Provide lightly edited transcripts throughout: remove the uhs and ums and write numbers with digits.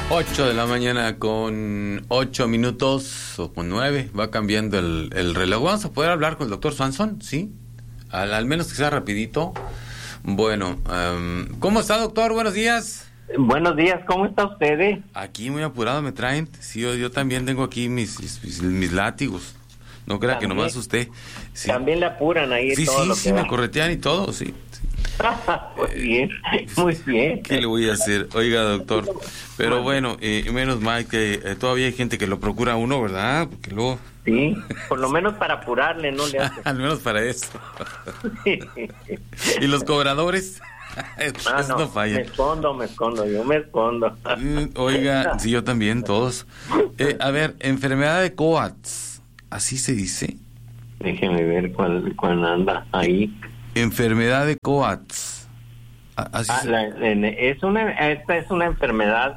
8 de la mañana con 8 minutos o con 9, va cambiando el reloj. Vamos a poder hablar con el doctor Swanson, ¿sí? Al menos que sea rapidito. Bueno, ¿cómo está, doctor? Buenos días. Buenos días, ¿cómo está usted? Aquí muy apurado me traen. Sí, yo también tengo aquí mis látigos. No crea que nomás usted. Sí. También le apuran ahí sí, todo sí, lo sí, que me va. corretean y todo, sí. Muy bien, muy bien. ¿Qué le voy a hacer? Oiga, doctor, pero bueno, menos mal que todavía hay gente que lo procura a uno, ¿verdad? Porque luego... Sí, por lo menos para apurarle, no le hace. Al menos para eso. ¿Y los cobradores? Eso no falla. Me escondo. Oiga, sí, yo también, todos. A ver, enfermedad de Coats, ¿así se dice? Déjeme ver cuál anda ahí. Enfermedad de Coats. Esta es una enfermedad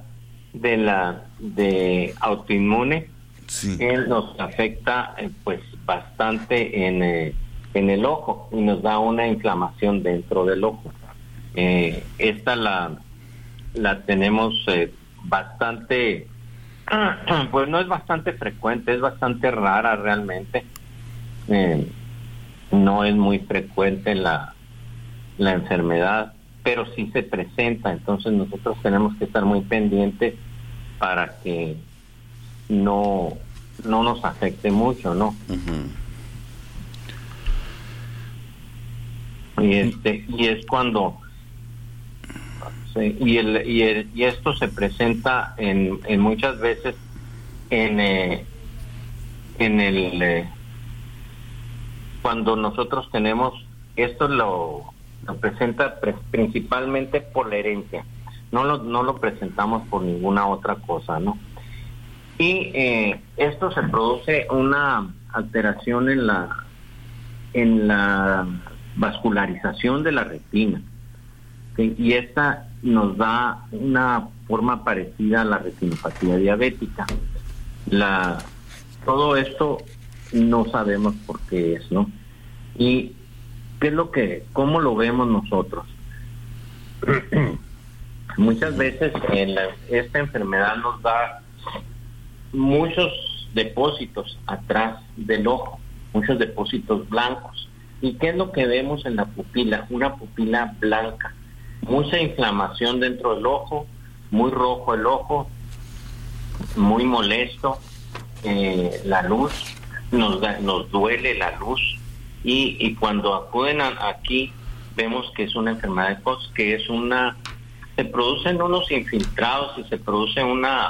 de autoinmune, sí, que nos afecta pues bastante en el ojo y nos da una inflamación dentro del ojo. Esta la tenemos bastante, pues no es bastante frecuente, es bastante rara realmente. No es muy frecuente la enfermedad, pero sí se presenta, entonces nosotros tenemos que estar muy pendientes para que no nos afecte mucho, ¿no? Uh-huh. Y es cuando y esto se presenta en muchas veces cuando nosotros tenemos esto lo presenta principalmente por la herencia, no lo presentamos por ninguna otra cosa, ¿no? Y esto se produce una alteración en la vascularización de la retina, ¿sí? Y esta nos da una forma parecida a la retinopatía diabética. Todo esto no sabemos por qué es, ¿no? Y cómo lo vemos nosotros. Muchas veces esta enfermedad nos da muchos depósitos atrás del ojo, muchos depósitos blancos. ¿Y qué es lo que vemos en la pupila? Una pupila blanca, mucha inflamación dentro del ojo, muy rojo el ojo, muy molesto, la luz, nos duele la luz, y cuando acuden aquí vemos que es una enfermedad de Coats, que se producen unos infiltrados y se producen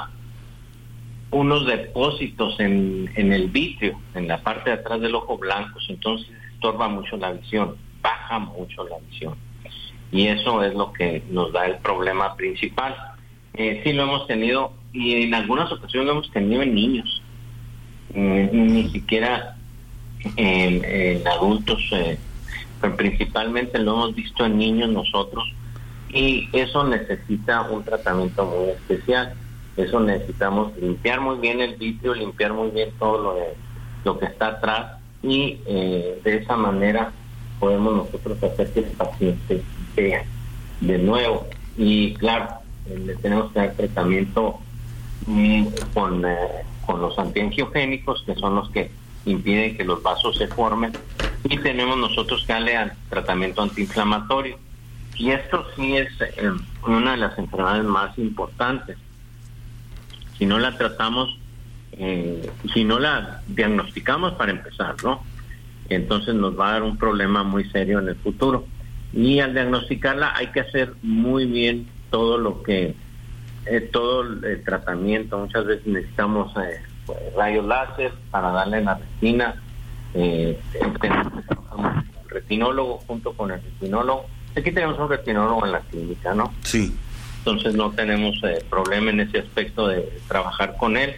unos depósitos en el vítreo, en la parte de atrás del ojo blancos, entonces estorba mucho la visión, baja mucho la visión, y eso es lo que nos da el problema principal. Sí lo hemos tenido, y en algunas ocasiones lo hemos tenido en niños, ni siquiera en adultos, pero principalmente lo hemos visto en niños nosotros, y eso necesita un tratamiento muy especial. Eso necesitamos limpiar muy bien el vítreo, limpiar muy bien todo lo que está atrás, y de esa manera podemos nosotros hacer que el paciente vea de nuevo. Y claro, le tenemos que dar tratamiento con los antiangiogénicos, que son los que impiden que los vasos se formen, y tenemos nosotros que darle al tratamiento antiinflamatorio. Y esto sí es una de las enfermedades más importantes. Si no la tratamos, si no la diagnosticamos para empezar, ¿no? Entonces nos va a dar un problema muy serio en el futuro. Y al diagnosticarla hay que hacer muy bien todo el tratamiento. Muchas veces necesitamos rayos láser para darle en la retina. Tenemos un retinólogo junto con el retinólogo. Aquí tenemos un retinólogo en la clínica, ¿no? Sí. Entonces no tenemos problema en ese aspecto de trabajar con él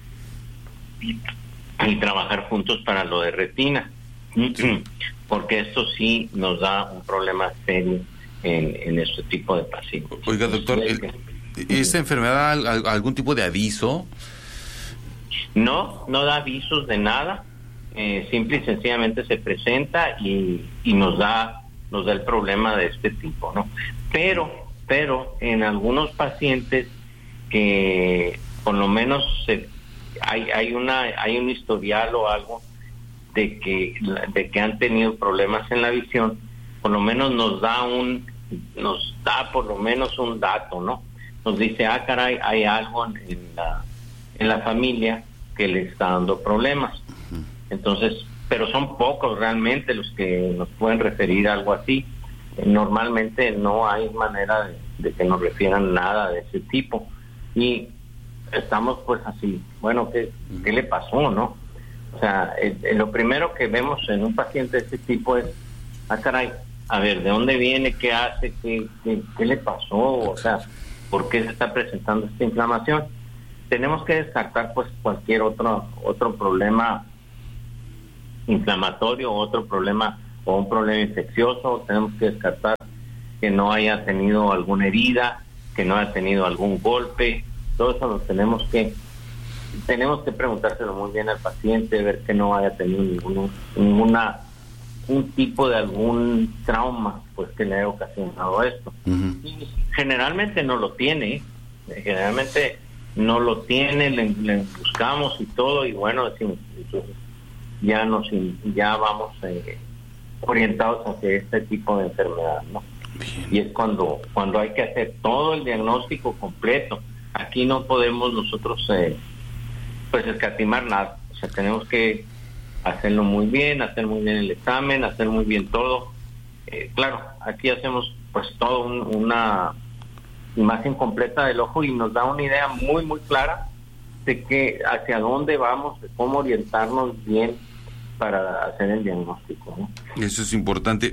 y trabajar juntos para lo de retina, porque esto sí nos da un problema serio en este tipo de pacientes. Oiga, doctor, ¿esta enfermedad algún tipo de aviso? No da avisos de nada, simple y sencillamente se presenta y nos da el problema de este tipo, ¿no? Pero en algunos pacientes que por lo menos hay un historial o algo de que han tenido problemas en la visión. Por lo menos nos da por lo menos un dato, ¿no? Nos dice, caray, hay algo en la familia que le está dando problemas. Entonces, pero son pocos realmente los que nos pueden referir algo así. Normalmente no hay manera de que nos refieran nada de ese tipo. Y estamos pues así, bueno, ¿qué le pasó, no? O sea, lo primero que vemos en un paciente de este tipo es, caray, a ver, ¿de dónde viene? ¿Qué hace? ¿Qué le pasó? O sea, ¿por qué se está presentando esta inflamación? Tenemos que descartar pues cualquier otro problema inflamatorio, otro problema o un problema infeccioso. Tenemos que descartar que no haya tenido alguna herida, que no haya tenido algún golpe. Todo eso lo tenemos que preguntárselo muy bien al paciente, ver que no haya tenido un tipo de algún trauma pues que le haya ocasionado esto. Y generalmente no lo tiene, le buscamos y todo, y bueno, ya vamos orientados hacia este tipo de enfermedad, ¿no? Bien. Y es cuando hay que hacer todo el diagnóstico completo. Aquí no podemos nosotros pues escatimar nada. O sea, tenemos que hacerlo muy bien, hacer muy bien el examen, hacer muy bien todo. Claro, aquí hacemos pues todo una imagen completa del ojo y nos da una idea muy muy clara de que hacia dónde vamos, de cómo orientarnos bien para hacer el diagnóstico, ¿no? Eso es importante.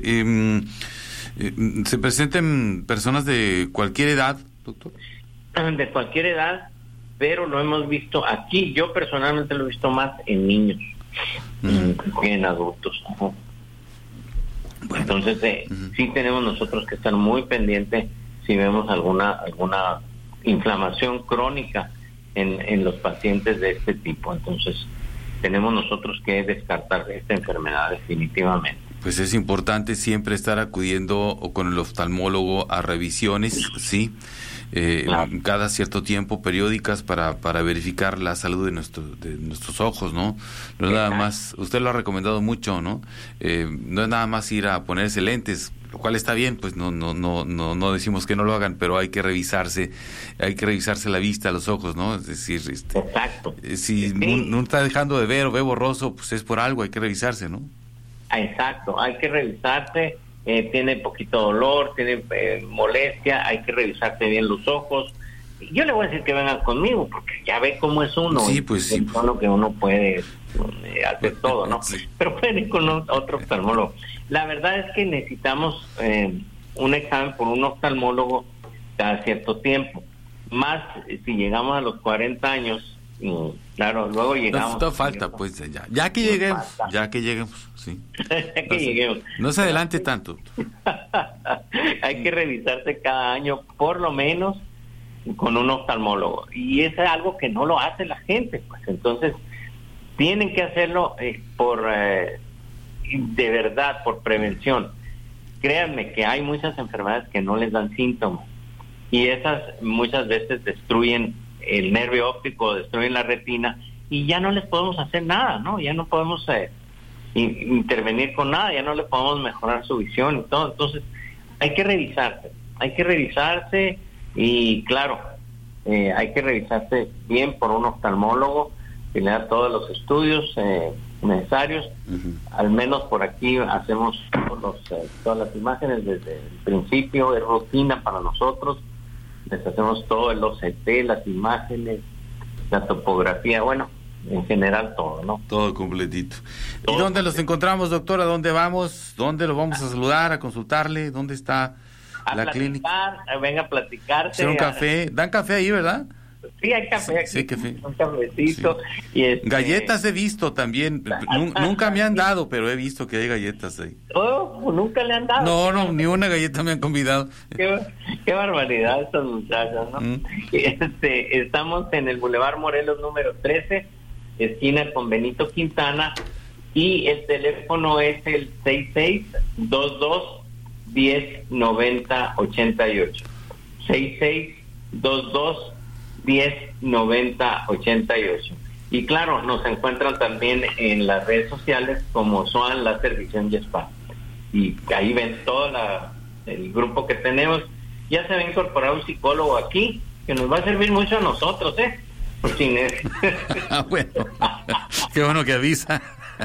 ¿Se presentan personas de cualquier edad, doctor? De cualquier edad, pero lo hemos visto aquí, yo personalmente lo he visto más en niños que en adultos. Bueno. Entonces sí tenemos nosotros que estar muy pendientes si vemos alguna inflamación crónica en los pacientes de este tipo. Entonces tenemos nosotros que descartar esta enfermedad definitivamente. Pues es importante siempre estar acudiendo con el oftalmólogo a revisiones, ¿sí? Claro. Cada cierto tiempo, periódicas, para verificar la salud de nuestros ojos, ¿no? No es nada más, usted lo ha recomendado mucho, ¿no? No es nada más ir a ponerse lentes, lo cual está bien, pues no decimos que no lo hagan, pero hay que revisarse la vista, los ojos, ¿no? Es decir, exacto. Si no está dejando de ver o ve borroso, pues es por algo, hay que revisarse, ¿no? Exacto, hay que revisarse. Tiene poquito dolor, tiene molestia, hay que revisarse bien los ojos. Yo le voy a decir que vengan conmigo, porque ya ve cómo es uno. Sí, pues sí. Uno que uno puede hacer todo, ¿no? Sí. Pero pueden ir con otro oftalmólogo. La verdad es que necesitamos un examen por un oftalmólogo cada cierto tiempo. Más si llegamos a los 40 años, claro, luego llegamos. No falta, pues ya que lleguemos, sí. Ya que lleguemos. No se adelante tanto. Hay que revisarse cada año, por lo menos, con un oftalmólogo. Y es algo que no lo hace la gente, pues. Entonces, tienen que hacerlo de verdad, por prevención. Créanme que hay muchas enfermedades que no les dan síntomas. Y esas muchas veces destruyen el nervio óptico, destruyen la retina, y ya no les podemos hacer nada, ¿no? Ya no podemos intervenir con nada, ya no le podemos mejorar su visión y todo. Entonces hay que revisarse y claro, hay que revisarse bien por un oftalmólogo que le da todos los estudios necesarios. Al menos por aquí hacemos todas las imágenes desde el principio, es rutina para nosotros. Les hacemos todo el OCT, las imágenes, la topografía, bueno, en general todo, ¿no? Todo completito. ¿Y dónde los encontramos, doctor? ¿A dónde vamos? ¿Dónde lo vamos a saludar, a consultarle? ¿Dónde está la clínica? Venga a platicarse. ¿Hacer un café? ¿Dan café ahí, verdad? Sí, hay café aquí. Sí, café. Un cafecito. Sí. Y galletas he visto también. Nunca me han dado, pero he visto que hay galletas ahí. Oh, ¿nunca le han dado? No, ni una galleta me han convidado. Qué barbaridad estos muchachos, ¿no? Estamos en el Boulevard Morelos número 13, esquina con Benito Quintana, y el teléfono es el 6622-1090-88. 6622 109088. Y claro, nos encuentran también en las redes sociales como Swan Láser Visión y Spa. Y ahí ven todo el grupo que tenemos. Ya se va a incorporar un psicólogo aquí, que nos va a servir mucho a nosotros, Por si bueno, qué bueno que avisa.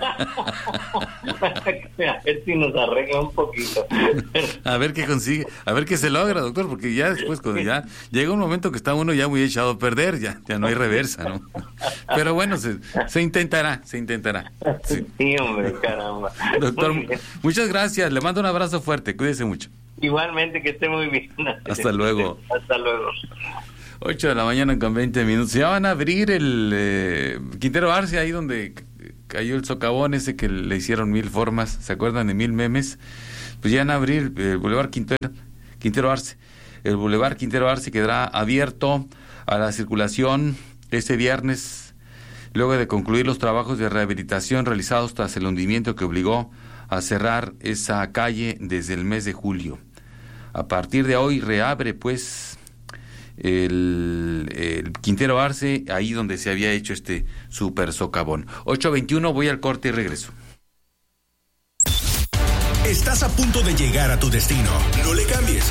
A ver si nos arregla un poquito. A ver qué consigue, a ver qué se logra, doctor, porque ya después, cuando ya llega un momento que está uno ya muy echado a perder, ya no hay reversa, ¿no? Pero bueno, se intentará. Sí, hombre, caramba. Doctor, muchas gracias, le mando un abrazo fuerte, cuídese mucho. Igualmente, que esté muy bien. Hasta luego. Hasta luego. 8 de la mañana con 20 minutos. Ya van a abrir el Quintero Arce, ahí donde cayó el socavón ese que le hicieron 1000 formas, ¿se acuerdan de 1000 memes? Pues ya van a abrir el Boulevard Quintero Arce. El Boulevard Quintero Arce quedará abierto a la circulación este viernes, luego de concluir los trabajos de rehabilitación realizados tras el hundimiento que obligó a cerrar esa calle desde el mes de julio. A partir de hoy reabre pues el Quintero Arce, ahí donde se había hecho este super socavón. 8:21, voy al corte y regreso. Estás a punto de llegar a tu destino. No le cambies.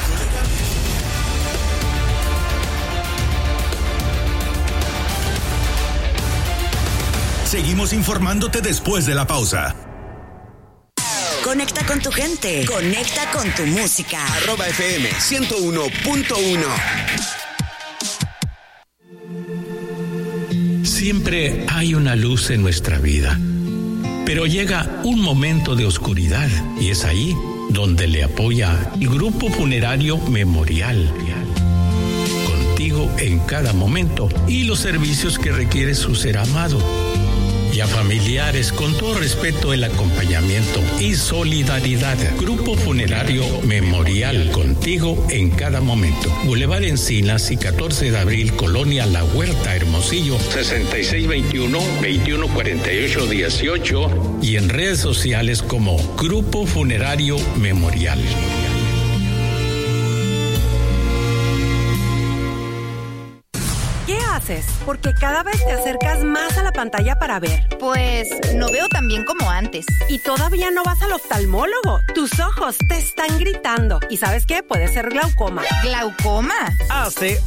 Seguimos informándote después de la pausa. Conecta con tu gente. Conecta con tu música. @FM 101.1. Siempre hay una luz en nuestra vida, pero llega un momento de oscuridad y es ahí donde le apoya el Grupo Funerario Memorial. Contigo en cada momento y los servicios que requiere su ser amado. Y a familiares, con todo respeto, el acompañamiento y solidaridad. Grupo Funerario Memorial, contigo en cada momento. Boulevard Encinas y 14 de abril, Colonia La Huerta, Hermosillo, 6621-2148-18 y en redes sociales como Grupo Funerario Memorial. ¿Qué haces? Porque cada vez te acercas más a la pantalla para ver. Pues no veo tan bien como antes. Y todavía no vas al oftalmólogo. Tus ojos te están gritando. ¿Y sabes qué? Puede ser glaucoma. ¿Glaucoma? Hace